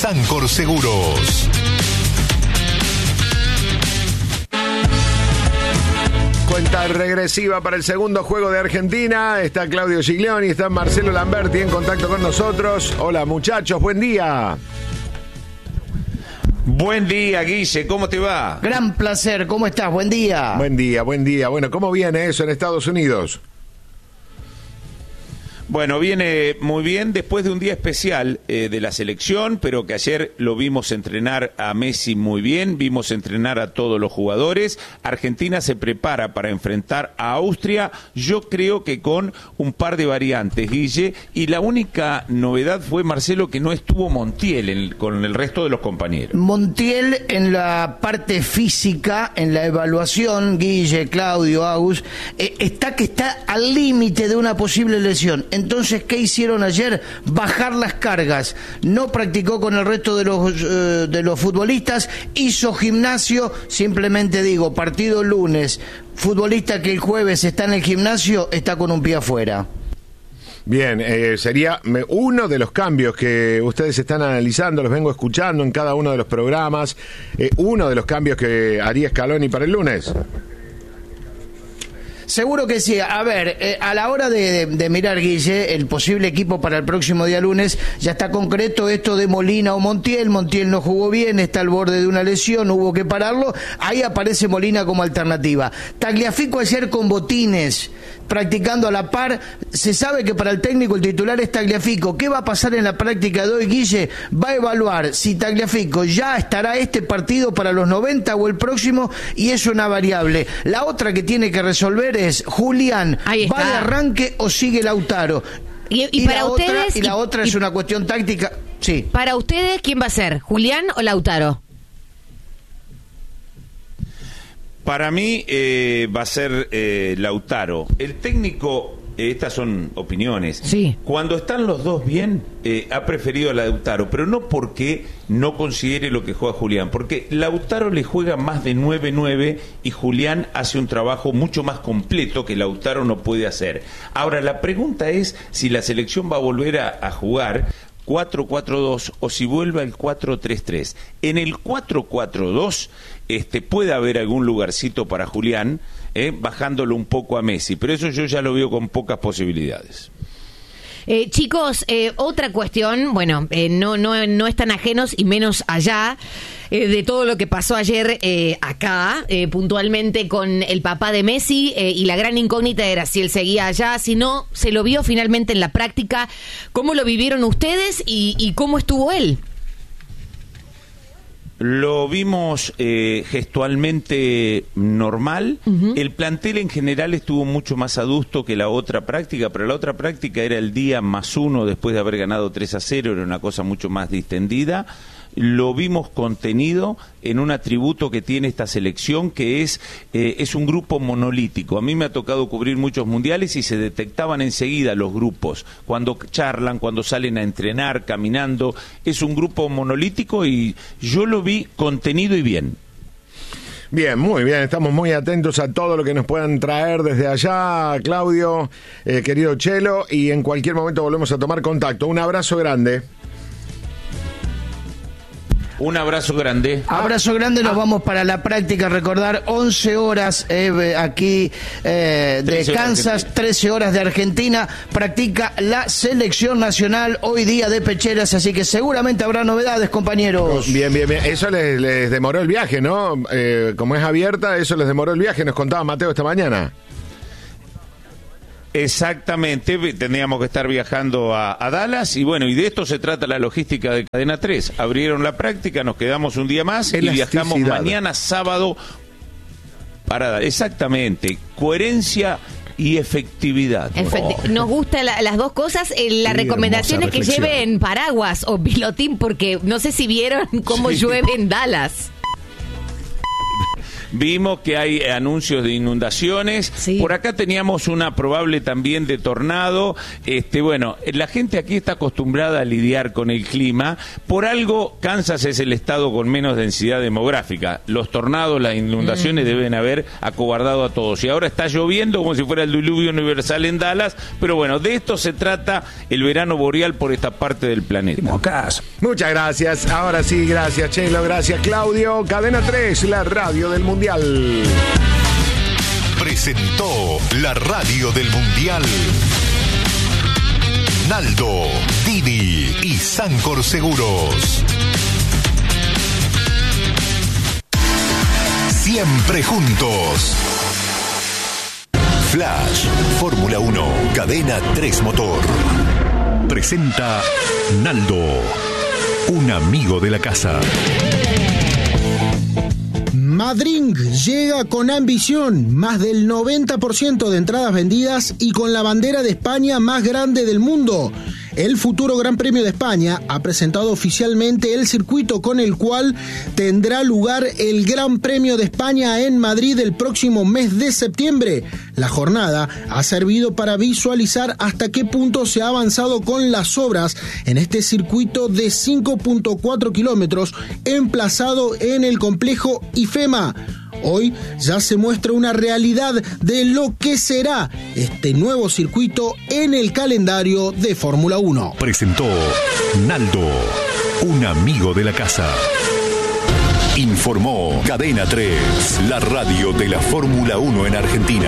Sancor Seguros. Cuenta regresiva para el segundo juego de Argentina. Está Claudio Giglioni, está Marcelo Lamberti en contacto con nosotros. Hola muchachos, buen día. Buen día, Guille, ¿cómo te va? Gran placer, ¿cómo estás? Buen día. Buen día, buen día. Bueno, ¿cómo viene eso en Estados Unidos? Bueno, viene muy bien después de un día especial de la selección, pero que ayer lo vimos entrenar a Messi muy bien, vimos entrenar a todos los jugadores. Argentina se prepara para enfrentar a Austria, yo creo que con un par de variantes, Guille, y la única novedad fue, Marcelo, que no estuvo Montiel con el resto de los compañeros. Montiel en la parte física, en la evaluación, Guille, Claudio, Agus, está al límite de una posible lesión. Entonces, ¿qué hicieron ayer? Bajar las cargas. No practicó con el resto de los futbolistas, hizo gimnasio, simplemente digo, partido lunes, futbolista que el jueves está en el gimnasio, está con un pie afuera. Bien, sería uno de los cambios que ustedes están analizando, los vengo escuchando en cada uno de los programas, uno de los cambios que haría Scaloni para el lunes. Seguro que sí. A ver, a la hora de mirar, Guille, el posible equipo para el próximo día lunes, ya está concreto esto de Molina o Montiel. Montiel no jugó bien, está al borde de una lesión, hubo que pararlo. Ahí aparece Molina como alternativa. Tagliafico ayer con botines, practicando a la par. Se sabe que para el técnico el titular es Tagliafico. ¿Qué va a pasar en la práctica de hoy, Guille? Va a evaluar si Tagliafico ya estará este partido para los 90 o el próximo, y es una variable. La otra que tiene que resolver es Julián, ¿va de arranque o sigue Lautaro? Y para ustedes... La otra es una cuestión táctica. Sí. Para ustedes, ¿quién va a ser? ¿Julián o Lautaro? Para mí va a ser Lautaro. El técnico, estas son opiniones. Sí. Cuando están los dos bien, ha preferido a Lautaro, pero no porque no considere lo que juega Julián, porque Lautaro le juega más de 9-9 y Julián hace un trabajo mucho más completo que Lautaro no puede hacer. Ahora, la pregunta es si la selección va a volver a jugar 4-4-2 o si vuelve al 4-3-3. En el 4-4-2 puede haber algún lugarcito para Julián, bajándolo un poco a Messi, pero eso yo ya lo veo con pocas posibilidades. Chicos, otra cuestión, bueno, no están ajenos y menos allá de todo lo que pasó ayer acá, puntualmente con el papá de Messi, y la gran incógnita era si él seguía allá, si no, se lo vio finalmente en la práctica. ¿Cómo lo vivieron ustedes y cómo estuvo él? Lo vimos gestualmente normal. Uh-huh. El plantel en general estuvo mucho más adusto que la otra práctica, pero la otra práctica era el día +1 después de haber ganado 3-0, era una cosa mucho más distendida. Lo vimos contenido en un atributo que tiene esta selección, que es un grupo monolítico. A mí me ha tocado cubrir muchos mundiales y se detectaban enseguida los grupos, cuando charlan, cuando salen a entrenar, caminando. Es un grupo monolítico y yo lo vi contenido y bien. Bien, muy bien, estamos muy atentos a todo lo que nos puedan traer desde allá, Claudio, querido Chelo, y en cualquier momento volvemos a tomar contacto. Un abrazo grande. Un abrazo grande. Abrazo grande, nos vamos para la práctica. Recordar 11 horas aquí de Kansas, 13 horas de Argentina. Practica la selección nacional hoy día de pecheras, así que seguramente habrá novedades, compañeros. Bien. Eso les demoró el viaje, ¿no? Como es abierta, eso les demoró el viaje, nos contaba Mateo esta mañana. Exactamente, tendríamos que estar viajando a Dallas y bueno, y de esto se trata la logística de Cadena 3. Abrieron la práctica, nos quedamos un día más y viajamos mañana sábado para Dallas. Exactamente, coherencia y efectividad. Nos gustan las dos cosas. La recomendación es que lleven paraguas o pilotín, porque no sé si vieron cómo llueve en Dallas. vimos que hay anuncios de inundaciones. Sí. Por acá teníamos una probable también de tornado. Bueno, la gente aquí está acostumbrada a lidiar con el clima. Por algo, Kansas es el estado con menos densidad demográfica. Los tornados, las inundaciones deben haber acobardado a todos. Y ahora está lloviendo como si fuera el diluvio universal en Dallas. Pero bueno, de esto se trata el verano boreal por esta parte del planeta. Muchas gracias. Ahora sí, gracias, Chelo. Gracias, Claudio. Cadena 3, la radio del Mundial. Presentó la radio del Mundial. Naldo, Didi y Sancor Seguros. Siempre juntos. Flash, Fórmula 1, Cadena 3 Motor. Presenta Naldo, un amigo de la casa. Madrid llega con ambición, más del 90% de entradas vendidas y con la bandera de España más grande del mundo. El futuro Gran Premio de España ha presentado oficialmente el circuito con el cual tendrá lugar el Gran Premio de España en Madrid el próximo mes de septiembre. La jornada ha servido para visualizar hasta qué punto se ha avanzado con las obras en este circuito de 5.4 kilómetros emplazado en el complejo IFEMA. Hoy ya se muestra una realidad de lo que será este nuevo circuito en el calendario de Fórmula 1. Presentó Naldo, un amigo de la casa. Informó Cadena 3, la radio de la Fórmula 1 en Argentina.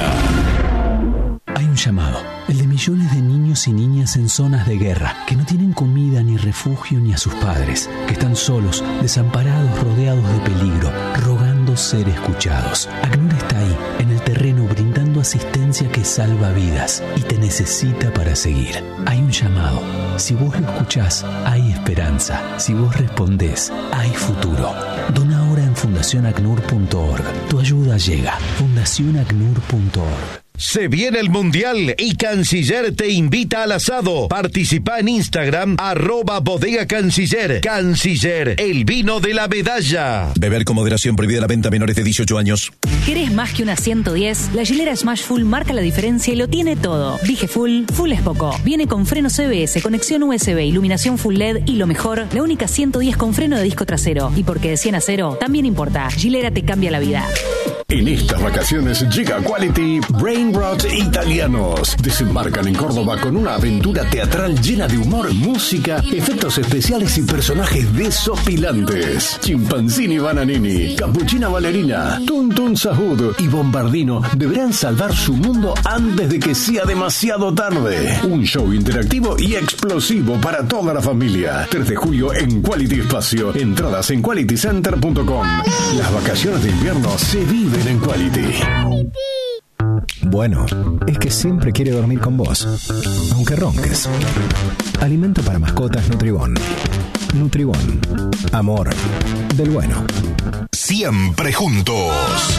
Hay un llamado, el de millones de niños y niñas en zonas de guerra, que no tienen comida ni refugio ni a sus padres, que están solos, desamparados, rodeados de peligro, rogando ser escuchados. ACNUR está ahí, en el terreno, brindando asistencia que salva vidas y te necesita para seguir. Hay un llamado. Si vos lo escuchás, hay esperanza. Si vos respondés, hay futuro. Dona ahora en fundacionacnur.org. Tu ayuda llega. fundacionacnur.org. Se viene el Mundial y Canciller te invita al asado. Participa en Instagram, @Bodega Canciller. Canciller, el vino de la medalla. Beber con moderación, prohibida la venta a menores de 18 años. ¿Querés más que una 110? La Gilera Smash Full marca la diferencia y lo tiene todo. Dije full es poco. Viene con freno CBS, conexión USB, iluminación full LED y lo mejor, la única 110 con freno de disco trasero. Y porque de 100 a 0 también importa. Gilera te cambia la vida. En estas vacaciones llega Quality Brain Rot Italianos. Desembarcan en Córdoba con una aventura teatral llena de humor, música, efectos especiales y personajes desopilantes. Chimpanzini Bananini, Capuchina Ballerina, Tuntun Sahud y Bombardino deberán salvar su mundo antes de que sea demasiado tarde. Un show interactivo y explosivo para toda la familia. 3 de julio en Quality Espacio. Entradas en qualitycenter.com. Las vacaciones de invierno se viven en Quality. Bueno, es que siempre quiere dormir con vos, aunque ronques. Alimento para mascotas Nutribón. Nutribón. Amor del bueno. Siempre juntos.